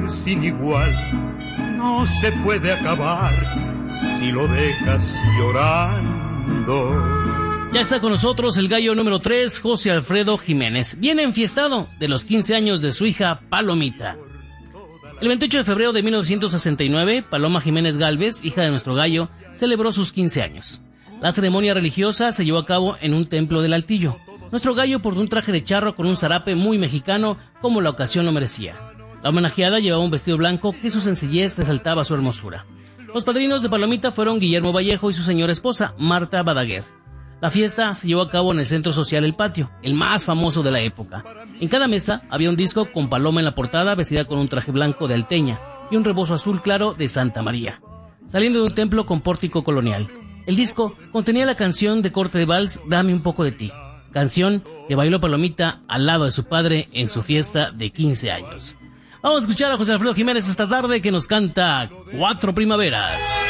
sin igual no se puede acabar si lo dejas llorando. Ya está con nosotros el gallo número 3, José Alfredo Jiménez, bien enfiestado de los 15 años de su hija Palomita. El 28 de febrero de 1969, Paloma Jiménez Gálvez, hija de nuestro gallo, celebró sus 15 años. La ceremonia religiosa se llevó a cabo en un templo del Altillo. Nuestro gallo portó un traje de charro con un zarape muy mexicano, como la ocasión lo merecía. La homenajeada llevaba un vestido blanco que su sencillez resaltaba su hermosura. Los padrinos de Palomita fueron Guillermo Vallejo y su señora esposa, Marta Badaguer. La fiesta se llevó a cabo en el Centro Social El Patio, el más famoso de la época. En cada mesa había un disco con Paloma en la portada, vestida con un traje blanco de alteña y un rebozo azul claro de Santa María, saliendo de un templo con pórtico colonial. El disco contenía la canción de corte de vals Dame un poco de ti, canción que bailó Palomita al lado de su padre en su fiesta de 15 años. Vamos a escuchar a José Alfredo Jiménez esta tarde, que nos canta Cuatro Primaveras.